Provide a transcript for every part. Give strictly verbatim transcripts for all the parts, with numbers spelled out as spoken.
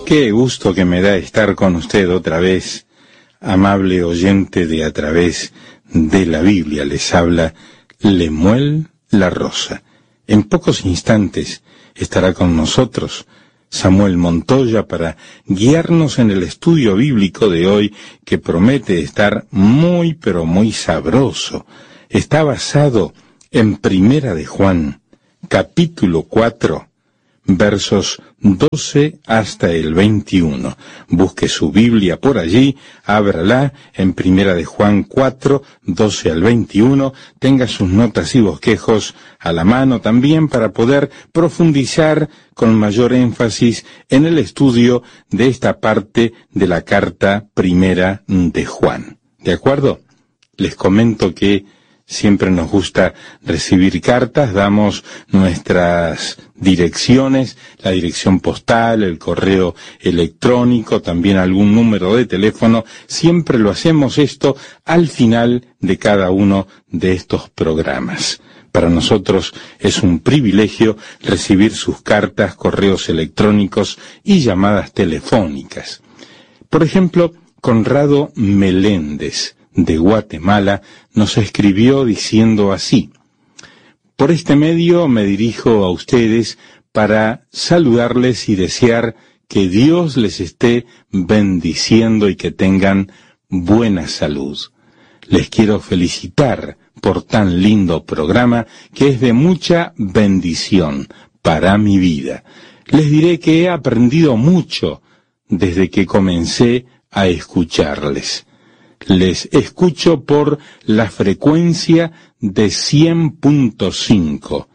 Qué gusto que me da estar con usted otra vez, amable oyente de A Través de la Biblia. Les habla Lemuel La Rosa. En pocos instantes estará con nosotros Samuel Montoya para guiarnos en el estudio bíblico de hoy, que promete estar muy pero muy sabroso. Está basado en Primera de Juan, capítulo cuatro, versos doce hasta el veintiuno. Busque su Biblia por allí, ábrala en Primera de Juan cuatro, doce al veintiuno, tenga sus notas y bosquejos a la mano también para poder profundizar con mayor énfasis en el estudio de esta parte de la carta Primera de Juan. ¿De acuerdo? Les comento que siempre nos gusta recibir cartas, damos nuestras direcciones, la dirección postal, el correo electrónico, también algún número de teléfono. Siempre lo hacemos esto al final de cada uno de estos programas. Para nosotros es un privilegio recibir sus cartas, correos electrónicos y llamadas telefónicas. Por ejemplo, Conrado Meléndez, de Guatemala, nos escribió diciendo así: por este medio me dirijo a ustedes para saludarles y desear que Dios les esté bendiciendo y que tengan buena salud. Les quiero felicitar por tan lindo programa que es de mucha bendición para mi vida. Les diré que he aprendido mucho desde que comencé a escucharles. Les escucho por la frecuencia de cien punto cinco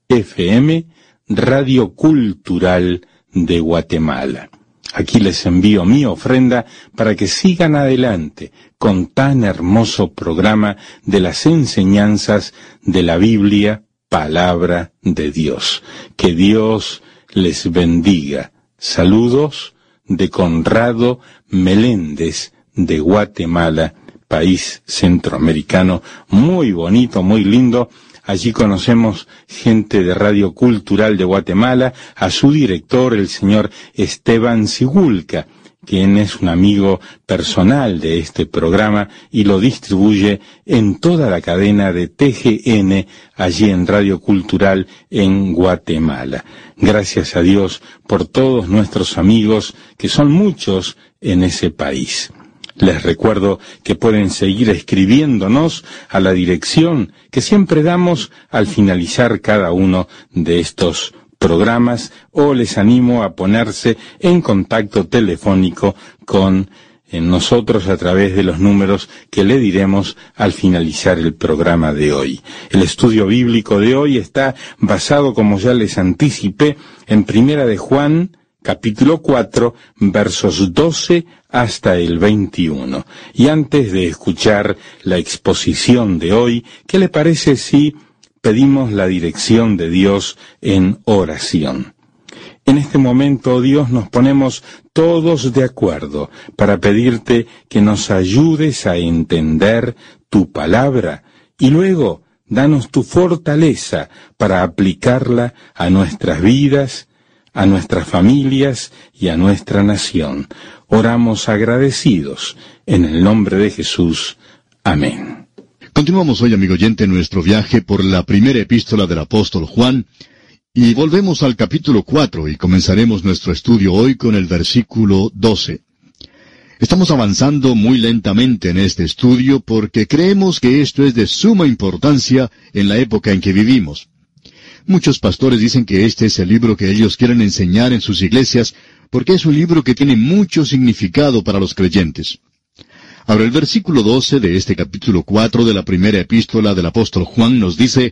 F M, Radio Cultural de Guatemala. Aquí les envío mi ofrenda para que sigan adelante con tan hermoso programa de las enseñanzas de la Biblia, Palabra de Dios. Que Dios les bendiga. Saludos de Conrado Meléndez, de Guatemala, país centroamericano, muy bonito, muy lindo. Allí conocemos gente de Radio Cultural de Guatemala, a su director, el señor Esteban Sigulca, quien es un amigo personal de este programa y lo distribuye en toda la cadena de T G N, allí en Radio Cultural en Guatemala. Gracias a Dios por todos nuestros amigos, que son muchos en ese país. Les recuerdo que pueden seguir escribiéndonos a la dirección que siempre damos al finalizar cada uno de estos programas, o les animo a ponerse en contacto telefónico con nosotros a través de los números que le diremos al finalizar el programa de hoy. El estudio bíblico de hoy está basado, como ya les anticipé, en Primera de Juan, capítulo cuatro, versos doce hasta el veintiuno. Y antes de escuchar la exposición de hoy, ¿qué le parece si pedimos la dirección de Dios en oración? En este momento, Dios, nos ponemos todos de acuerdo para pedirte que nos ayudes a entender tu palabra y luego danos tu fortaleza para aplicarla a nuestras vidas, a nuestras familias y a nuestra nación. Oramos agradecidos en el nombre de Jesús. Amén. Continuamos hoy, amigo oyente, nuestro viaje por la primera epístola del apóstol Juan, y volvemos al capítulo cuatro y comenzaremos nuestro estudio hoy con el versículo doce. Estamos avanzando muy lentamente en este estudio porque creemos que esto es de suma importancia en la época en que vivimos. Muchos pastores dicen que este es el libro que ellos quieren enseñar en sus iglesias porque es un libro que tiene mucho significado para los creyentes. Ahora, el versículo doce de este capítulo cuatro de la primera epístola del apóstol Juan nos dice: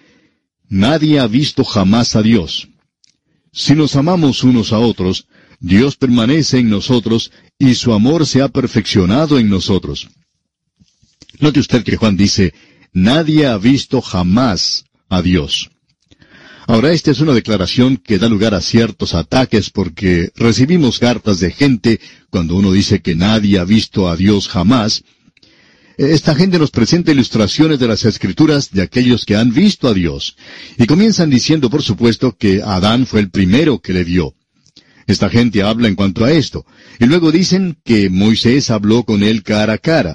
nadie ha visto jamás a Dios. Si nos amamos unos a otros, Dios permanece en nosotros y su amor se ha perfeccionado en nosotros. Note usted que Juan dice: nadie ha visto jamás a Dios. Ahora, esta es una declaración que da lugar a ciertos ataques porque recibimos cartas de gente cuando uno dice que nadie ha visto a Dios jamás. Esta gente nos presenta ilustraciones de las Escrituras de aquellos que han visto a Dios. Y comienzan diciendo, por supuesto, que Adán fue el primero que le vio. Esta gente habla en cuanto a esto. Y luego dicen que Moisés habló con él cara a cara,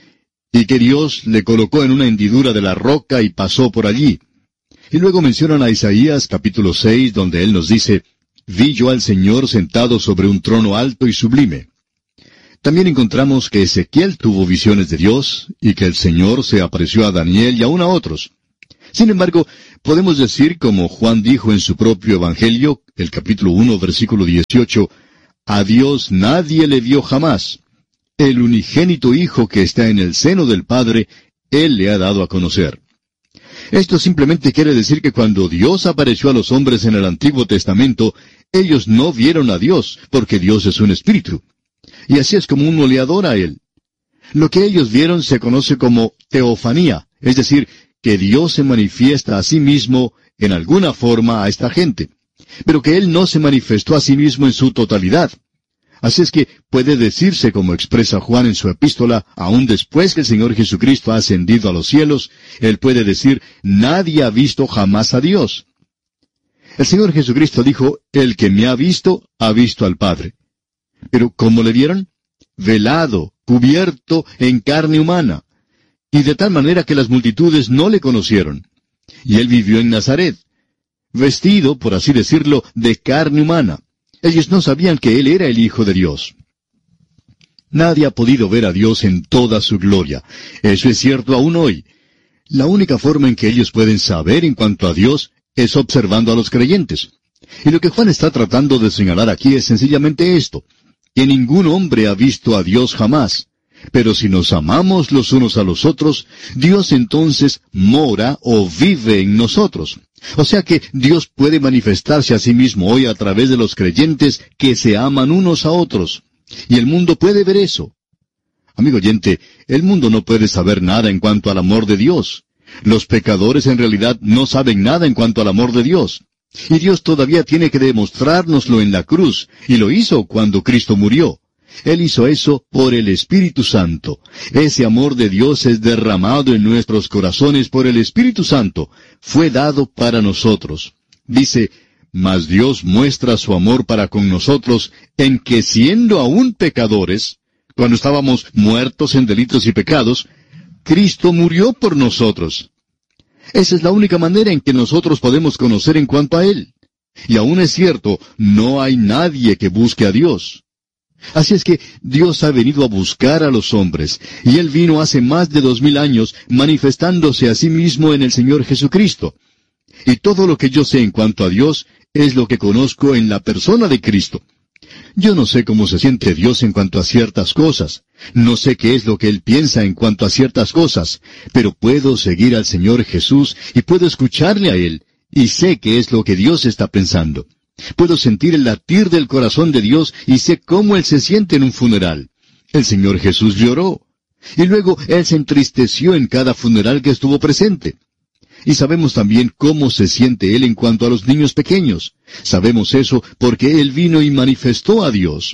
y que Dios le colocó en una hendidura de la roca y pasó por allí. Y luego mencionan a Isaías capítulo seis, donde él nos dice, «Vi yo al Señor sentado sobre un trono alto y sublime». También encontramos que Ezequiel tuvo visiones de Dios, y que el Señor se apareció a Daniel y aún a otros. Sin embargo, podemos decir, como Juan dijo en su propio Evangelio, el capítulo uno, versículo dieciocho, «A Dios nadie le vio jamás. El unigénito Hijo que está en el seno del Padre, Él le ha dado a conocer». Esto simplemente quiere decir que cuando Dios apareció a los hombres en el Antiguo Testamento, ellos no vieron a Dios, porque Dios es un espíritu. Y así es como uno le adora a Él. Lo que ellos vieron se conoce como teofanía, es decir, que Dios se manifiesta a sí mismo en alguna forma a esta gente, pero que Él no se manifestó a sí mismo en su totalidad. Así es que puede decirse, como expresa Juan en su epístola, aún después que el Señor Jesucristo ha ascendido a los cielos, Él puede decir, nadie ha visto jamás a Dios. El Señor Jesucristo dijo, el que me ha visto, ha visto al Padre. Pero ¿cómo le vieron? Velado, cubierto en carne humana. Y de tal manera que las multitudes no le conocieron. Y Él vivió en Nazaret, vestido, por así decirlo, de carne humana. Ellos no sabían que Él era el Hijo de Dios. Nadie ha podido ver a Dios en toda su gloria. Eso es cierto aún hoy. La única forma en que ellos pueden saber en cuanto a Dios es observando a los creyentes. Y lo que Juan está tratando de señalar aquí es sencillamente esto, que ningún hombre ha visto a Dios jamás. Pero si nos amamos los unos a los otros, Dios entonces mora o vive en nosotros. O sea que Dios puede manifestarse a sí mismo hoy a través de los creyentes que se aman unos a otros. Y el mundo puede ver eso. Amigo oyente, el mundo no puede saber nada en cuanto al amor de Dios. Los pecadores en realidad no saben nada en cuanto al amor de Dios. Y Dios todavía tiene que demostrárnoslo en la cruz, y lo hizo cuando Cristo murió. Él hizo eso por el Espíritu Santo. Ese amor de Dios es derramado en nuestros corazones por el Espíritu Santo. Fue dado para nosotros. Dice, mas Dios muestra su amor para con nosotros en que siendo aún pecadores, cuando estábamos muertos en delitos y pecados, Cristo murió por nosotros. Esa es la única manera en que nosotros podemos conocer en cuanto a Él. Y aún es cierto, no hay nadie que busque a Dios. Así es que Dios ha venido a buscar a los hombres, y Él vino hace más de dos mil años manifestándose a sí mismo en el Señor Jesucristo. Y todo lo que yo sé en cuanto a Dios es lo que conozco en la persona de Cristo. Yo no sé cómo se siente Dios en cuanto a ciertas cosas, no sé qué es lo que Él piensa en cuanto a ciertas cosas, pero puedo seguir al Señor Jesús y puedo escucharle a Él, y sé qué es lo que Dios está pensando. Puedo sentir el latir del corazón de Dios y sé cómo Él se siente en un funeral. El Señor Jesús lloró. Y luego Él se entristeció en cada funeral que estuvo presente. Y sabemos también cómo se siente Él en cuanto a los niños pequeños. Sabemos eso porque Él vino y manifestó a Dios.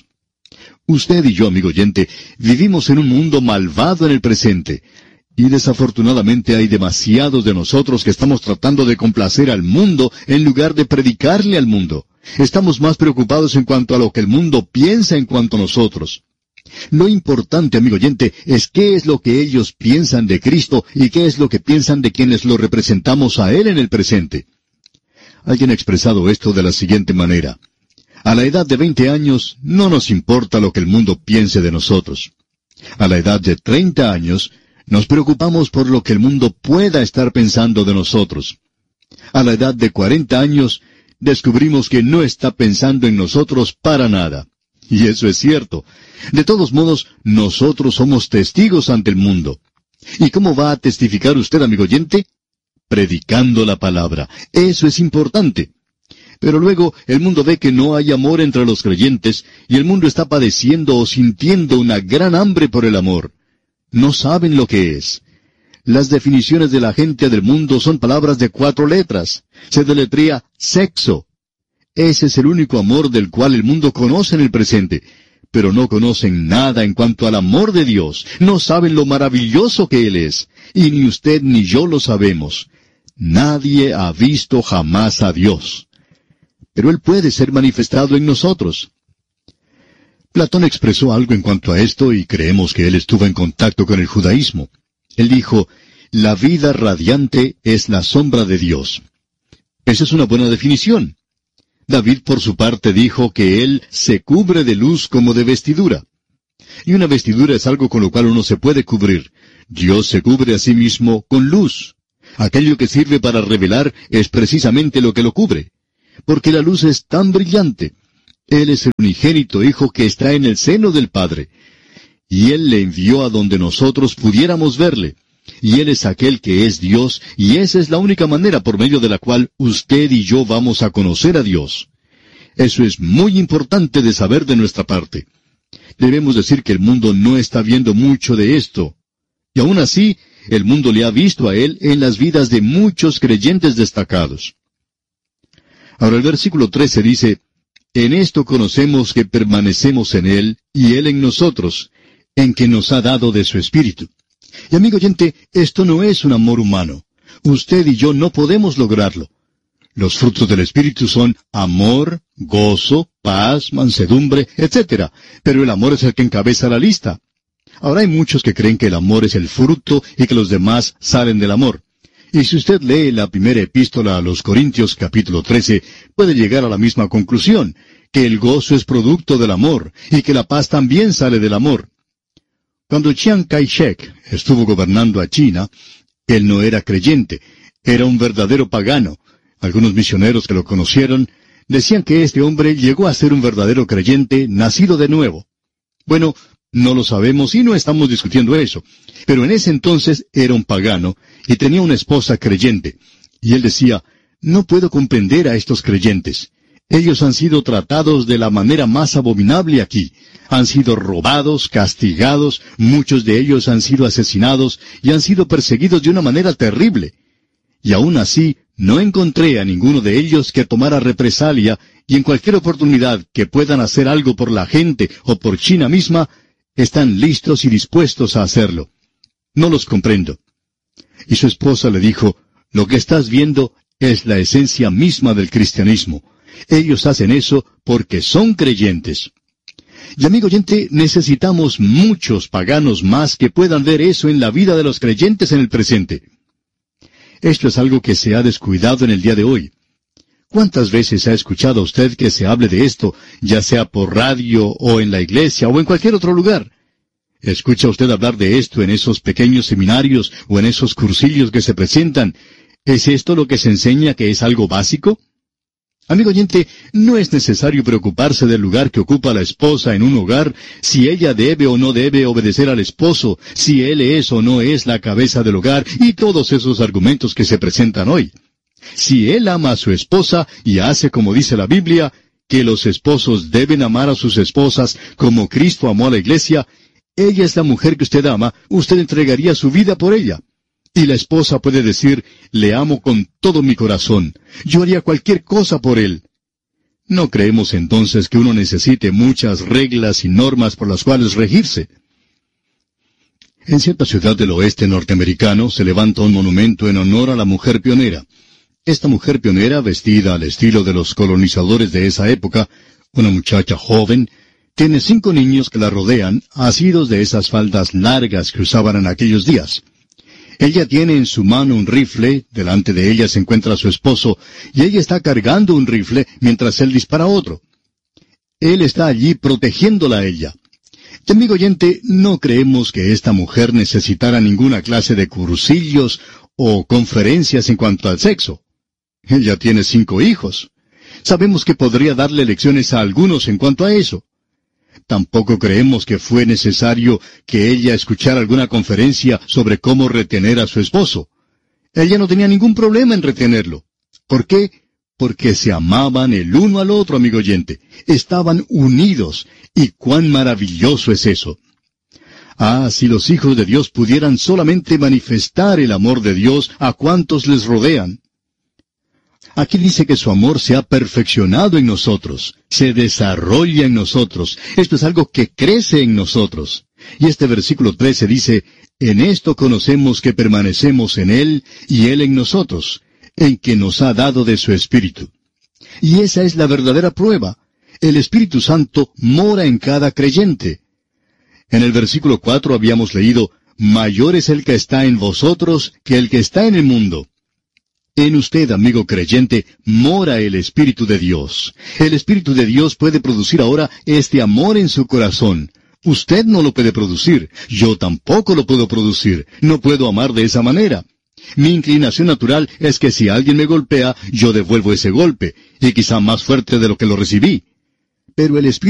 Usted y yo, amigo oyente, vivimos en un mundo malvado en el presente. Y desafortunadamente hay demasiados de nosotros que estamos tratando de complacer al mundo en lugar de predicarle al mundo. Estamos más preocupados en cuanto a lo que el mundo piensa en cuanto a nosotros. Lo importante, amigo oyente, es qué es lo que ellos piensan de Cristo y qué es lo que piensan de quienes lo representamos a Él en el presente. Alguien ha expresado esto de la siguiente manera. A la edad de veinte años no nos importa lo que el mundo piense de nosotros. A la edad de treinta años nos preocupamos por lo que el mundo pueda estar pensando de nosotros. A la edad de cuarenta años, descubrimos que no está pensando en nosotros para nada. Y eso es cierto. De todos modos, nosotros somos testigos ante el mundo. ¿Y cómo va a testificar usted, amigo oyente? Predicando la palabra. Eso es importante. Pero luego el mundo ve que no hay amor entre los creyentes, y el mundo está padeciendo o sintiendo una gran hambre por el amor. No saben lo que es. Las definiciones de la gente del mundo son palabras de cuatro letras. Se deletrea sexo. Ese es el único amor del cual el mundo conoce en el presente. Pero no conocen nada en cuanto al amor de Dios. No saben lo maravilloso que Él es. Y ni usted ni yo lo sabemos. Nadie ha visto jamás a Dios. Pero Él puede ser manifestado en nosotros. Platón expresó algo en cuanto a esto y creemos que él estuvo en contacto con el judaísmo. Él dijo, la vida radiante es la sombra de Dios. Esa es una buena definición. David, por su parte, dijo que él se cubre de luz como de vestidura. Y una vestidura es algo con lo cual uno se puede cubrir. Dios se cubre a sí mismo con luz. Aquello que sirve para revelar es precisamente lo que lo cubre. Porque la luz es tan brillante. Él es el unigénito Hijo que está en el seno del Padre. Y Él le envió a donde nosotros pudiéramos verle. Y Él es aquel que es Dios, y esa es la única manera por medio de la cual usted y yo vamos a conocer a Dios. Eso es muy importante de saber de nuestra parte. Debemos decir que el mundo no está viendo mucho de esto. Y aún así, el mundo le ha visto a Él en las vidas de muchos creyentes destacados. Ahora el versículo trece dice, en esto conocemos que permanecemos en Él, y Él en nosotros, en que nos ha dado de su Espíritu. Y amigo oyente, esto no es un amor humano. Usted y yo no podemos lograrlo. Los frutos del Espíritu son amor, gozo, paz, mansedumbre, etcétera. Pero el amor es el que encabeza la lista. Ahora hay muchos que creen que el amor es el fruto y que los demás salen del amor. Y si usted lee la primera epístola a los Corintios capítulo trece, puede llegar a la misma conclusión, que el gozo es producto del amor y que la paz también sale del amor. Cuando Chiang Kai-shek estuvo gobernando a China, él no era creyente, era un verdadero pagano. Algunos misioneros que lo conocieron decían que este hombre llegó a ser un verdadero creyente, nacido de nuevo. Bueno, no lo sabemos y no estamos discutiendo eso, pero en ese entonces era un pagano y tenía una esposa creyente. Y él decía, no puedo comprender a estos creyentes. Ellos han sido tratados de la manera más abominable aquí. Han sido robados, castigados, muchos de ellos han sido asesinados y han sido perseguidos de una manera terrible. Y aún así, no encontré a ninguno de ellos que tomara represalia y en cualquier oportunidad que puedan hacer algo por la gente o por China misma, están listos y dispuestos a hacerlo. No los comprendo. Y su esposa le dijo, lo que estás viendo es la esencia misma del cristianismo. Ellos hacen eso porque son creyentes. Y amigo oyente, necesitamos muchos paganos más que puedan ver eso en la vida de los creyentes en el presente. Esto es algo que se ha descuidado en el día de hoy. ¿Cuántas veces ha escuchado usted que se hable de esto, ya sea por radio o en la iglesia o en cualquier otro lugar? ¿Escucha usted hablar de esto en esos pequeños seminarios o en esos cursillos que se presentan? ¿Es esto lo que se enseña que es algo básico? Amigo oyente, no es necesario preocuparse del lugar que ocupa la esposa en un hogar, si ella debe o no debe obedecer al esposo, si él es o no es la cabeza del hogar, y todos esos argumentos que se presentan hoy. Si él ama a su esposa y hace como dice la Biblia, que los esposos deben amar a sus esposas como Cristo amó a la iglesia, ella es la mujer que usted ama, usted entregaría su vida por ella. Y la esposa puede decir, le amo con todo mi corazón, yo haría cualquier cosa por él. No creemos entonces que uno necesite muchas reglas y normas por las cuales regirse. En cierta ciudad del oeste norteamericano se levanta un monumento en honor a la mujer pionera. Esta mujer pionera, vestida al estilo de los colonizadores de esa época, una muchacha joven, tiene cinco niños que la rodean, asidos de esas faldas largas que usaban en aquellos días. Ella tiene en su mano un rifle, delante de ella se encuentra su esposo, y ella está cargando un rifle mientras él dispara otro. Él está allí protegiéndola a ella. Y amigo oyente, no creemos que esta mujer necesitara ninguna clase de cursillos o conferencias en cuanto al sexo. Ella tiene cinco hijos. Sabemos que podría darle lecciones a algunos en cuanto a eso. Tampoco creemos que fue necesario que ella escuchara alguna conferencia sobre cómo retener a su esposo. Ella no tenía ningún problema en retenerlo. ¿Por qué? Porque se amaban el uno al otro, amigo oyente. Estaban unidos. ¿Y cuán maravilloso es eso? Ah, si los hijos de Dios pudieran solamente manifestar el amor de Dios a cuantos les rodean. Aquí dice que su amor se ha perfeccionado en nosotros, se desarrolla en nosotros. Esto es algo que crece en nosotros. Y este versículo trece dice, en esto conocemos que permanecemos en Él y Él en nosotros, en que nos ha dado de su Espíritu. Y esa es la verdadera prueba. El Espíritu Santo mora en cada creyente. En el versículo cuatro habíamos leído, mayor es el que está en vosotros que el que está en el mundo. En usted, amigo creyente, mora el Espíritu de Dios. El Espíritu de Dios puede producir ahora este amor en su corazón. Usted no lo puede producir. Yo tampoco lo puedo producir. No puedo amar de esa manera. Mi inclinación natural es que si alguien me golpea, yo devuelvo ese golpe, y quizá más fuerte de lo que lo recibí. Pero el Espíritu